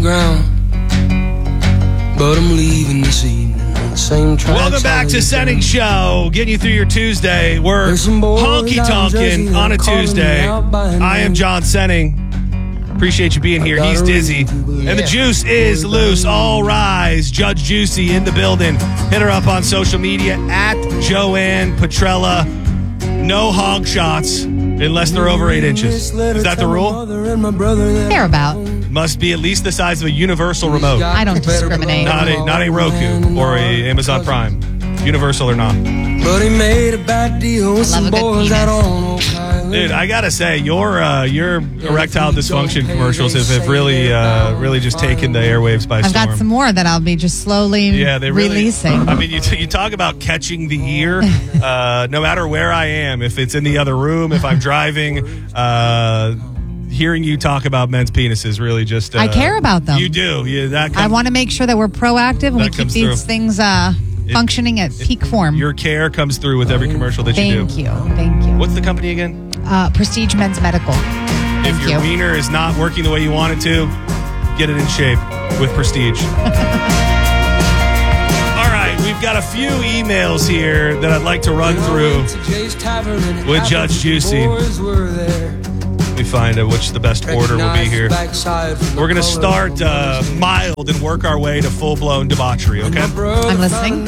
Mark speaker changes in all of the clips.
Speaker 1: ground, but I'm leaving this evening on the same track.
Speaker 2: Welcome back to Sending Show, getting you through your Tuesday. We're honky-tonkin' on a Tuesday. I am John Senning. Appreciate you being here. He's Dizzy. And the juice is loose. All rise. Judge Juicy in the building. Hit her up on social media at Joanne Petrella. No hog shots unless they're over 8 inches. Is that the rule?
Speaker 3: They're about.
Speaker 2: Must be at least the size of a universal remote.
Speaker 3: I don't discriminate.
Speaker 2: Not a Roku or a Amazon Prime. Universal or not.
Speaker 1: But he made a bad deal with some boys out on
Speaker 2: Dude, I gotta say, your erectile dysfunction commercials have really just taken the airwaves by storm.
Speaker 3: I've got some more that I'll be just slowly releasing.
Speaker 2: I mean, you talk about catching the ear. No matter where I am, if it's in the other room, if I'm driving, hearing you talk about men's penises really just...
Speaker 3: I care about them.
Speaker 2: You do.
Speaker 3: I want to make sure that we're proactive and we keep these things functioning at peak form.
Speaker 2: Your care comes through with every commercial that you do.
Speaker 3: Thank you.
Speaker 2: What's the company again?
Speaker 3: Prestige Men's Medical.
Speaker 2: If your wiener is not working the way you want it to, get it in shape with Prestige. All right, we've got a few emails here that I'd like to run through with Judge Juicy. Let me find out which the best order will be here. We're going to start mild and work our way to full-blown debauchery, okay?
Speaker 3: I'm listening.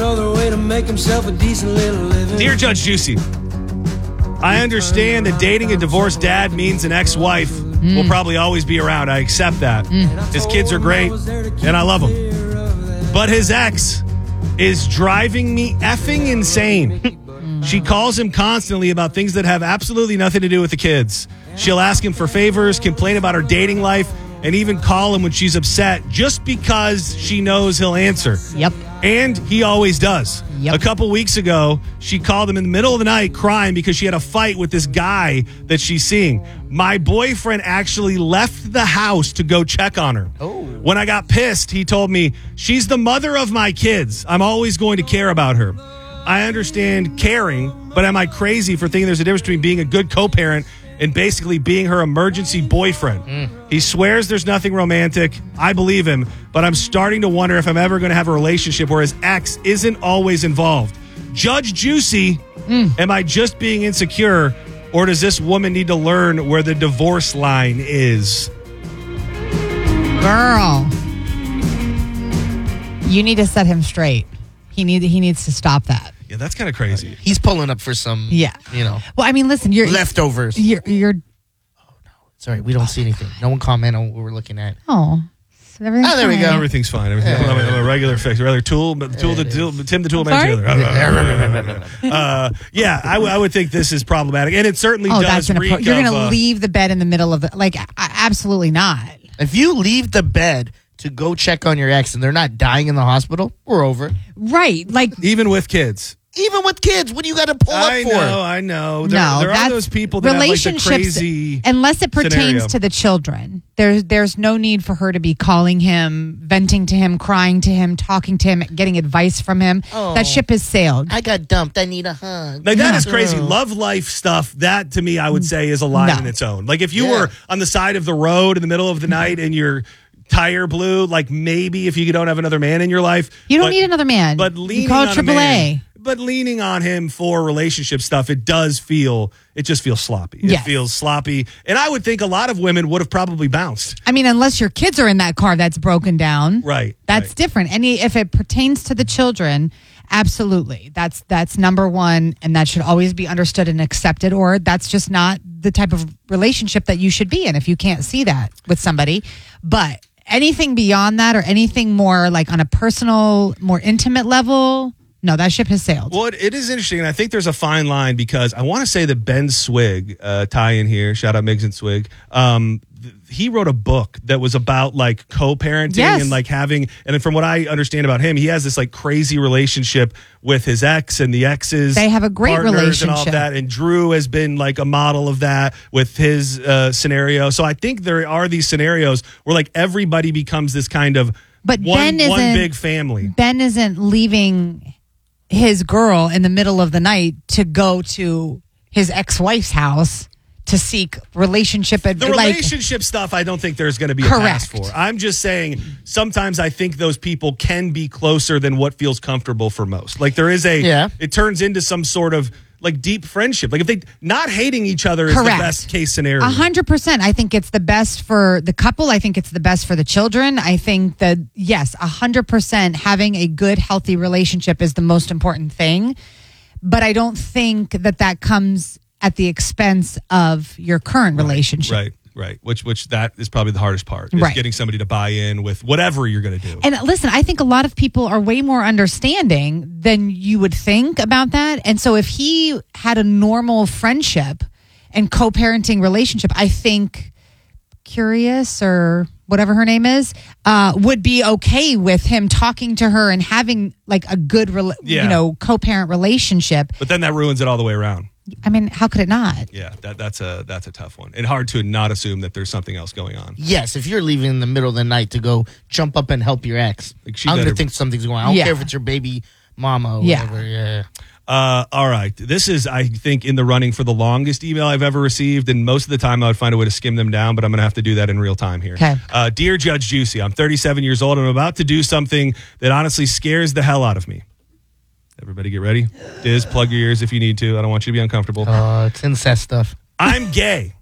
Speaker 2: Dear Judge Juicy, I understand that dating a divorced dad means an ex-wife will probably always be around. I accept that. His kids are great, and I love them. But his ex is driving me effing insane. She calls him constantly about things that have absolutely nothing to do with the kids. She'll ask him for favors, complain about her dating life, and even call him when she's upset just because she knows he'll answer.
Speaker 3: Yep.
Speaker 2: And he always does.
Speaker 3: Yep.
Speaker 2: A couple weeks ago, she called him in the middle of the night crying because she had a fight with this guy that she's seeing. My boyfriend actually left the house to go check on her.
Speaker 4: Oh.
Speaker 2: When I got pissed, he told me, she's the mother of my kids. I'm always going to care about her. I understand caring, but am I crazy for thinking there's a difference between being a good co-parent and basically being her emergency boyfriend? He swears there's nothing romantic. I believe him, but I'm starting to wonder if I'm ever going to have a relationship where his ex isn't always involved. Judge Juicy, am I just being insecure, or does this woman need to learn where the divorce line is?
Speaker 3: Girl, you need to set him straight. He needs to stop that.
Speaker 2: Yeah, that's kind of crazy.
Speaker 4: He's pulling up for some,
Speaker 3: Well, I mean, listen, you're
Speaker 4: leftovers.
Speaker 3: You're
Speaker 4: Oh, no. Sorry, we don't see anything. No one comment on what we're looking at.
Speaker 3: so everything's
Speaker 4: there we go.
Speaker 2: Everything's fine. I'm a regular fix. Rather Tim the Tool Man Taylor. I would think this is problematic, and it certainly does.
Speaker 3: You're going to leave the bed in the middle of the absolutely not.
Speaker 4: If you leave the bed to go check on your ex and they're not dying in the hospital, we're over.
Speaker 3: Right,
Speaker 2: even with kids.
Speaker 4: Even with kids, what do you got to pull up for?
Speaker 2: I know. There are those people that have the crazy
Speaker 3: unless it pertains
Speaker 2: scenario
Speaker 3: to the children. There's no need for her to be calling him, venting to him, crying to him, talking to him, getting advice from him.
Speaker 4: Oh.
Speaker 3: That ship has sailed.
Speaker 4: I got dumped. I need a hug.
Speaker 2: That is crazy. Love life stuff, that to me, I would say is a line in its own. If you were on the side of the road in the middle of the night and your tire blew, maybe if you don't have another man in your life.
Speaker 3: You don't need another man.
Speaker 2: But leaning
Speaker 3: you call
Speaker 2: on
Speaker 3: AAA.
Speaker 2: But leaning on him for relationship stuff, it just feels sloppy. It feels sloppy. And I would think a lot of women would have probably bounced.
Speaker 3: I mean, unless your kids are in that car that's broken down.
Speaker 2: Right.
Speaker 3: That's different. If it pertains to the children, absolutely. That's number one, and that should always be understood and accepted, or that's just not the type of relationship that you should be in if you can't see that with somebody. But anything beyond that, or anything more on a personal, more intimate level, no, that ship has sailed.
Speaker 2: Well, it is interesting, and I think there's a fine line because I want to say that Ben Swig, tie in here, shout out Miggs and Swig, he wrote a book that was about co-parenting and having, and from what I understand about him, he has this crazy relationship with his ex and the exes.
Speaker 3: They have a great relationship
Speaker 2: and all of that. And Drew has been a model of that with his scenario. So I think there are these scenarios where everybody becomes this kind of one big family.
Speaker 3: Ben isn't leaving his girl in the middle of the night to go to his ex-wife's house to seek relationship
Speaker 2: The relationship stuff, I don't think there's going to be a pass for. I'm just saying sometimes I think those people can be closer than what feels comfortable for most. Like there is it turns into some sort of like deep friendship. Like if they not hating each other is the best case scenario.
Speaker 3: 100%. I think it's the best for the couple. I think it's the best for the children. I think that, yes, 100% having a good, healthy relationship is the most important thing. But I don't think that comes at the expense of your current relationship.
Speaker 2: Right. Which that is probably the hardest part. Is getting somebody to buy in with whatever you're going to do.
Speaker 3: And listen, I think a lot of people are way more understanding than you would think about that. And so if he had a normal friendship and co-parenting relationship, I think Curious or whatever her name is, would be okay with him talking to her and having like a good, co-parent relationship.
Speaker 2: But then that ruins it all the way around.
Speaker 3: I mean, how could it not?
Speaker 2: Yeah, that's a tough one. And hard to not assume that there's something else going on.
Speaker 4: Yes, if you're leaving in the middle of the night to go jump up and help your ex, I'm going to think something's going on. I don't care if it's your baby mama or whatever. Yeah.
Speaker 2: All right. This is, I think, in the running for the longest email I've ever received. And most of the time I would find a way to skim them down, but I'm going to have to do that in real time here.
Speaker 3: Okay.
Speaker 2: Dear Judge Juicy, I'm 37 years old and I'm about to do something that honestly scares the hell out of me. Everybody get ready. Diz, plug your ears if you need to. I don't want you to be uncomfortable.
Speaker 4: It's incest stuff.
Speaker 2: I'm gay.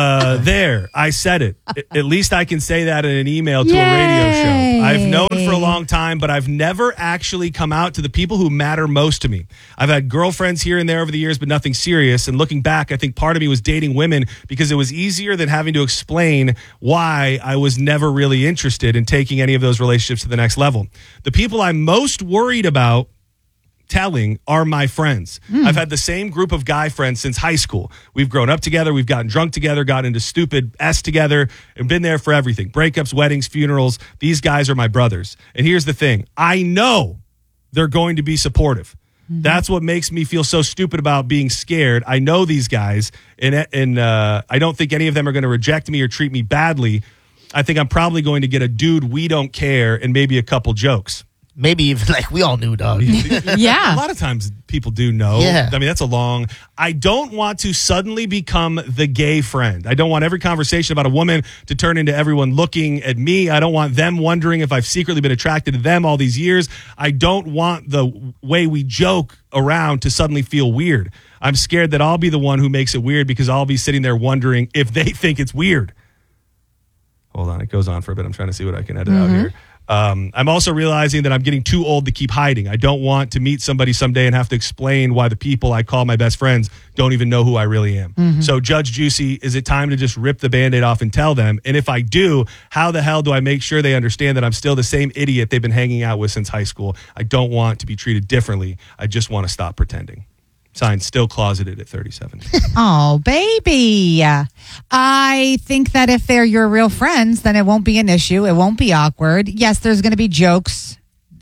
Speaker 2: There, I said it. At least I can say that in an email to a radio show. I've known for a long time, but I've never actually come out to the people who matter most to me. I've had girlfriends here and there over the years, but nothing serious. And looking back, I think part of me was dating women because it was easier than having to explain why I was never really interested in taking any of those relationships to the next level. The people I'm most worried about telling are my friends. I've had the same group of guy friends since high school. We've grown up together. We've gotten drunk together, gotten into stupid S together, and been there for everything. Breakups, weddings, funerals. These guys are my brothers. And here's the thing. I know they're going to be supportive. That's what makes me feel so stupid about being scared. I know these guys, and I don't think any of them are going to reject me or treat me badly. I think I'm probably going to get a dude, we don't care, and maybe a couple jokes.
Speaker 4: Maybe even like we all knew, dog.
Speaker 3: Yeah.
Speaker 2: A lot of times people do know.
Speaker 4: Yeah.
Speaker 2: I mean, I don't want to suddenly become the gay friend. I don't want every conversation about a woman to turn into everyone looking at me. I don't want them wondering if I've secretly been attracted to them all these years. I don't want the way we joke around to suddenly feel weird. I'm scared that I'll be the one who makes it weird because I'll be sitting there wondering if they think it's weird. Hold on. It goes on for a bit. I'm trying to see what I can edit out here. I'm also realizing that I'm getting too old to keep hiding. I don't want to meet somebody someday and have to explain why the people I call my best friends don't even know who I really am. So, Judge Juicy, is it time to just rip the Band-Aid off and tell them? And if I do, how the hell do I make sure they understand that I'm still the same idiot they've been hanging out with since high school? I don't want to be treated differently. I just want to stop pretending. Signed, still closeted at 37.
Speaker 3: Oh, baby. I think that if they're your real friends, then it won't be an issue. It won't be awkward. Yes, there's going to be jokes.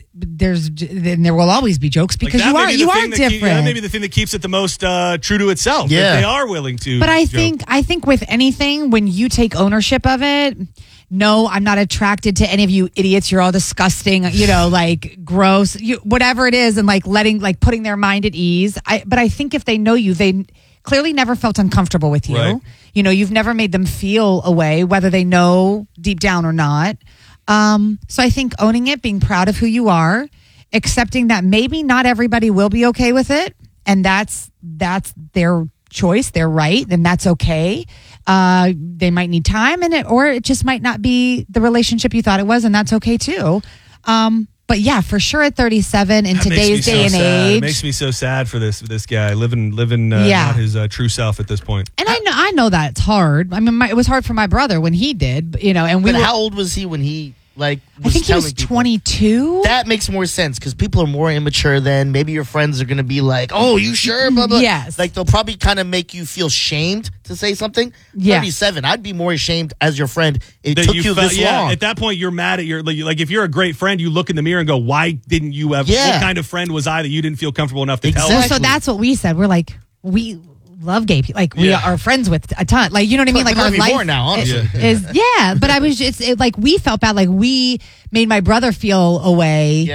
Speaker 3: There will always be jokes because you are different.
Speaker 2: That may be the thing that keeps it the most true to itself.
Speaker 4: Yeah.
Speaker 2: If they are willing to.
Speaker 3: But I think with anything, when you take ownership of it, no, I'm not attracted to any of you idiots. You're all disgusting, like gross, whatever it is, and putting their mind at ease. But I think if they know you, they clearly never felt uncomfortable with you.
Speaker 2: Right.
Speaker 3: You've never made them feel a way, whether they know deep down or not. So I think owning it, being proud of who you are, accepting that maybe not everybody will be okay with it, and that's their choice, their right, and that's okay. They might need time or it just might not be the relationship you thought it was, and that's okay too. But yeah, for sure at 37 in today's day and age.
Speaker 2: It makes me so sad for this guy living not his true self at this point.
Speaker 3: And I know that it's hard. I mean, it was hard for my brother when he did, and
Speaker 4: how old was he when he was
Speaker 3: I think he was 22.
Speaker 4: That makes more sense because people are more immature then. Maybe your friends are going to be like, oh, you sure? Blah, blah.
Speaker 3: Yes.
Speaker 4: Like they'll probably kind of make you feel shamed to say something.
Speaker 3: Yeah.
Speaker 4: 37, I'd be more ashamed as your friend. It took you this long.
Speaker 2: At that point, you're mad at like if you're a great friend, you look in the mirror and go, why didn't you ever?
Speaker 4: Yeah.
Speaker 2: What kind of friend was I that you didn't feel comfortable enough to tell?
Speaker 3: Well, so that's what we said. We're like, we love gay people. Like we are friends with a ton. Like, you know what I mean? Like our life
Speaker 4: more now, honestly.
Speaker 3: But I was just we felt bad. Like we made my brother feel a way.
Speaker 4: Yeah.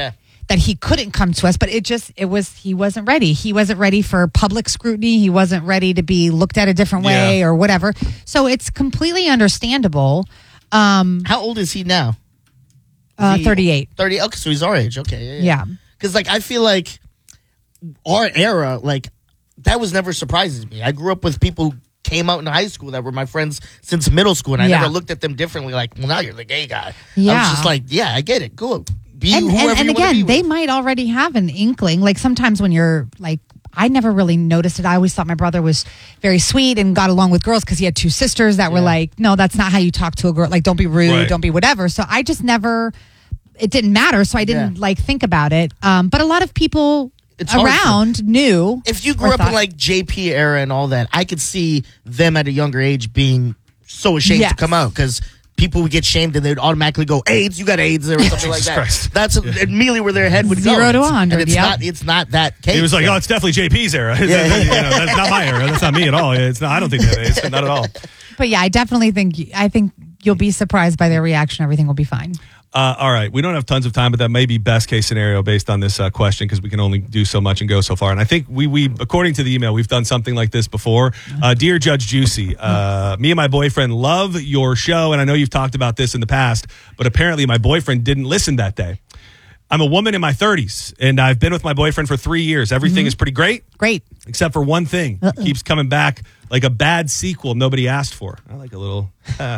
Speaker 3: that he couldn't come to us, but he wasn't ready. He wasn't ready for public scrutiny. He wasn't ready to be looked at a different way or whatever. So it's completely understandable.
Speaker 4: How old is he now?
Speaker 3: 38.
Speaker 4: 30. Okay, so he's our age. Okay.
Speaker 3: Yeah.
Speaker 4: Because I feel like our era, that was never surprising to me. I grew up with people who came out in high school that were my friends since middle school, and I never looked at them differently. Like, well, now you're the gay guy. Yeah. I was just like, yeah, I get it. Cool. Be whoever you want to be with.
Speaker 3: They might already have an inkling. Like sometimes when you're like, I never really noticed it. I always thought my brother was very sweet and got along with girls because he had 2 sisters that were like, no, that's not how you talk to a girl. Like, don't be rude, don't be whatever. So I just never, it didn't matter. So I didn't think about it. But a lot of people around knew.
Speaker 4: If you grew up in JP era and all that, I could see them at a younger age being so ashamed to come out because people would get shamed and they'd automatically go, AIDS, you got AIDS or something like that. Christ. That's immediately where their head would go.
Speaker 3: 0 to 100.
Speaker 4: And it's not that case.
Speaker 2: He was like, oh, it's definitely JP's era. That's not my era. That's not me at all. It's not. I don't think that is. Not at all.
Speaker 3: But yeah, I definitely think you'll be surprised by their reaction. Everything will be fine.
Speaker 2: All right. We don't have tons of time, but that may be best case scenario based on this question because we can only do so much and go so far. And I think we according to the email, we've done something like this before. Dear Judge Juicy, me and my boyfriend love your show. And I know you've talked about this in the past, but apparently my boyfriend didn't listen that day. I'm a woman in my 30s, and I've been with my boyfriend for 3 years. Everything is pretty great.
Speaker 3: Great.
Speaker 2: Except for one thing. It keeps coming back like a bad sequel nobody asked for. I like a little...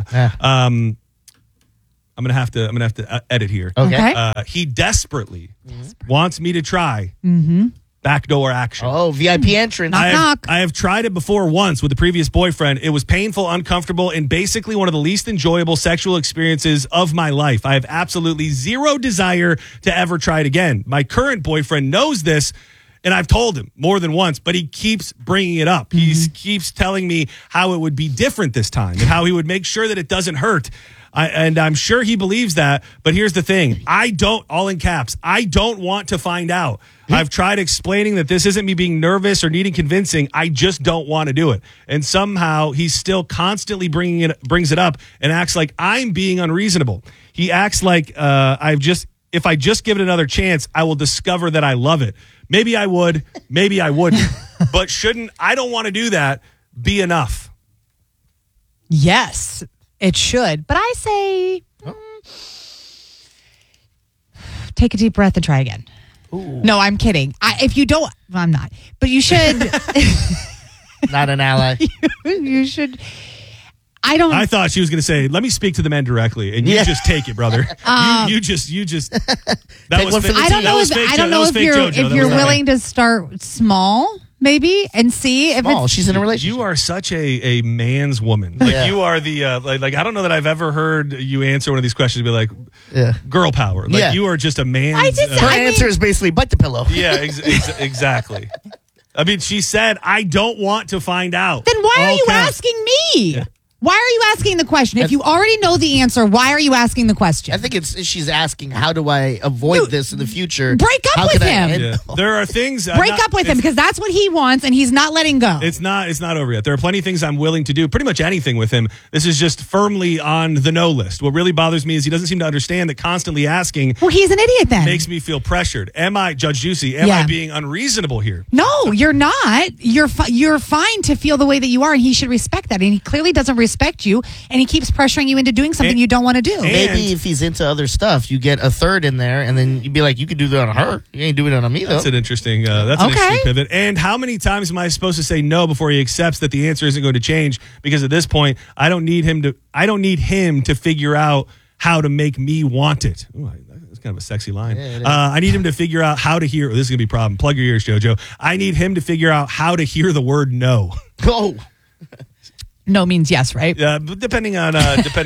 Speaker 2: I'm gonna have to edit here.
Speaker 3: Okay.
Speaker 2: He desperately wants me to try backdoor action.
Speaker 4: Oh, VIP entrance.
Speaker 3: Knock.
Speaker 2: I have tried it before once with the previous boyfriend. It was painful, uncomfortable, and basically one of the least enjoyable sexual experiences of my life. I have absolutely zero desire to ever try it again. My current boyfriend knows this, and I've told him more than once, but he keeps bringing it up. He keeps telling me how it would be different this time and how he would make sure that it doesn't hurt. And I'm sure he believes that, but here's the thing. All in caps, I don't want to find out. I've tried explaining that this isn't me being nervous or needing convincing. I just don't want to do it. And somehow he still constantly brings it up and acts like I'm being unreasonable. He acts like if I just give it another chance, I will discover that I love it. Maybe I would, maybe I wouldn't. But I don't want to do that, be enough?
Speaker 3: Yes. It should, but I say take a deep breath and try again. Ooh. No, I'm kidding. If you don't, I'm not. But you should.
Speaker 4: Not an ally.
Speaker 3: You should.
Speaker 2: I thought she was going to say, "Let me speak to the men directly," and you just take it, brother. You just. That was fake.
Speaker 3: I don't know if you're willing to start small. Maybe and see if it's
Speaker 4: she's in a relationship.
Speaker 2: You are such a man's woman. You are the I don't know that I've ever heard you answer one of these questions and be like, girl power. You are just a man.
Speaker 4: Her answer is basically bite the pillow.
Speaker 2: Yeah, exactly. I mean, she said, "I don't want to find out."
Speaker 3: Then why are you asking me? Yeah. Why are you asking the question? If you already know the answer, why are you asking the question?
Speaker 4: I think she's asking, how do I avoid this in the future?
Speaker 3: Break up with him.
Speaker 2: Yeah. There are things...
Speaker 3: Break up with him because that's what he wants and he's not letting go.
Speaker 2: It's not over yet. There are plenty of things I'm willing to do, pretty much anything with him. This is just firmly on the no list. What really bothers me is he doesn't seem to understand that constantly asking...
Speaker 3: Well, he's an idiot then.
Speaker 2: ...makes me feel pressured. Judge Juicy, am I being unreasonable here?
Speaker 3: No, you're not. You're fine to feel the way that you are and he should respect that. And he clearly doesn't respect you. And he keeps pressuring you into doing something you don't want to do.
Speaker 4: Maybe if he's into other stuff, you get a third in there, and then you'd be like, you could do that on her. You ain't doing it on me, though.
Speaker 2: That's an interesting pivot. And how many times am I supposed to say no before he accepts that the answer isn't going to change? Because at this point, I don't need him to figure out how to make me want it. Ooh, that's kind of a sexy line. Yeah, I need him to figure out how to hear. This is going to be a problem. Plug your ears, JoJo. I need him to figure out how to hear the word no.
Speaker 4: Oh.
Speaker 3: No means yes, right?
Speaker 2: Yeah, depending on if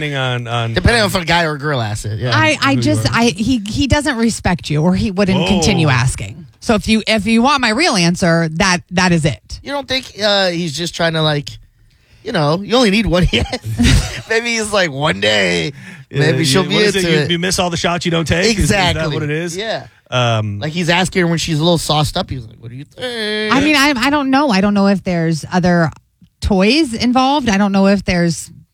Speaker 4: a guy or a girl asks it. Yeah.
Speaker 3: He doesn't respect you, or he wouldn't continue asking. So if you want my real answer, that is it.
Speaker 4: You don't think he's just trying to you only need one yes. Maybe he's like one day, maybe she'll be into it.
Speaker 2: You miss all the shots you don't take.
Speaker 4: Exactly.
Speaker 2: Is that what it is?
Speaker 4: Yeah. He's asking her when she's a little sauced up. He's like, "What do you think?"
Speaker 3: I mean, I don't know. I don't know if there's other toys involved. I don't know if there's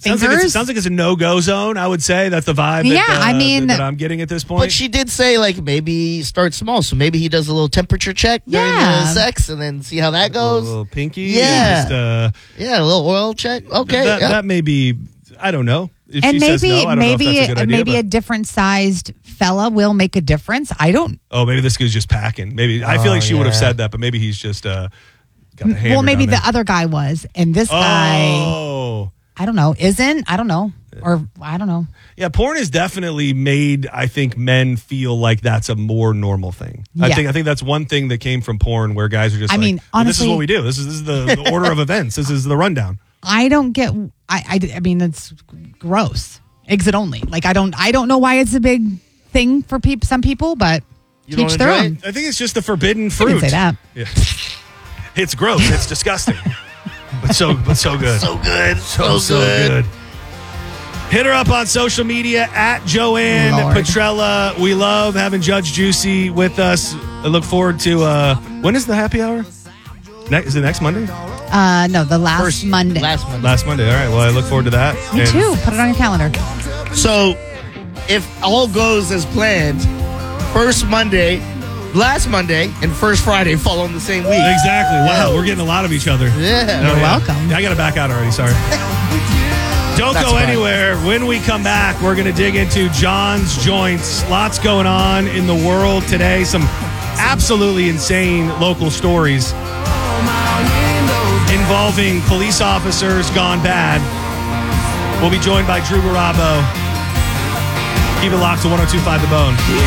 Speaker 3: fingers.
Speaker 2: Sounds like it's a no-go zone, I would say. That's the vibe
Speaker 3: Yeah, I mean-
Speaker 2: that I'm getting at this point.
Speaker 4: But she did say, like, maybe start small. So maybe he does a little temperature check during
Speaker 3: Yeah.
Speaker 4: the sex and then see how that
Speaker 2: a
Speaker 4: goes.
Speaker 2: little pinky.
Speaker 4: Yeah.
Speaker 2: Just,
Speaker 4: Yeah, a little oil check. Okay.
Speaker 2: that,
Speaker 4: yeah.
Speaker 2: that may be, I don't know. If
Speaker 3: and
Speaker 2: she says no, I don't know if that's a good idea.
Speaker 3: maybe
Speaker 2: but-
Speaker 3: a different sized fella will make a difference. I don't.
Speaker 2: Oh, maybe this guy's just packing. Maybe I feel like she would have
Speaker 4: yeah.
Speaker 2: said that, but maybe he's just got the hammer.
Speaker 3: Well, maybe
Speaker 2: down
Speaker 3: the
Speaker 2: there.
Speaker 3: other guy was, and this guy,
Speaker 2: Oh,
Speaker 3: I don't know, isn't. I don't know, or I don't know.
Speaker 2: yeah. Porn has definitely made, I think, men feel like that's a more normal thing.
Speaker 3: Yeah.
Speaker 2: I think that's one thing that came from porn, where guys are just.
Speaker 3: I
Speaker 2: like,
Speaker 3: mean,
Speaker 2: well, this is
Speaker 3: honestly-
Speaker 2: what we do. This is the order of events. This is the rundown.
Speaker 3: I don't get. I mean, it's gross. Exit only. Like I don't know why it's a big thing for some people, but
Speaker 4: You don't
Speaker 3: teach their
Speaker 4: enjoy
Speaker 3: own.
Speaker 4: it?
Speaker 2: I think it's just the forbidden
Speaker 3: I
Speaker 2: fruit.
Speaker 3: didn't say that.
Speaker 2: Yeah. It's gross. It's disgusting. but so good.
Speaker 4: So good.
Speaker 2: So good. Hit her up on social media at Joanne
Speaker 3: Lord.
Speaker 2: Petrella. We love having Judge Juicy with us. I look forward to when is the happy hour? Is it next Monday?
Speaker 3: No, the last Monday.
Speaker 4: Last Monday.
Speaker 2: Last Monday. All right. Well, I look forward to that.
Speaker 3: Me
Speaker 2: And-
Speaker 3: too. Put it on your calendar.
Speaker 4: So, if all goes as planned, first Monday, last Monday, and first Friday fall on the same week.
Speaker 2: Exactly. Wow, we're getting a lot of each other.
Speaker 4: Yeah.
Speaker 3: You're welcome.
Speaker 2: Yeah, I got to back out already. Sorry. Don't
Speaker 4: That's
Speaker 2: go
Speaker 4: fine.
Speaker 2: anywhere. When we come back, we're going to dig into John's Joints. Lots going on in the world today. Some absolutely insane local stories involving police officers gone bad. We'll be joined by Drew Garabo. Keep it locked to 102.5 The Bone.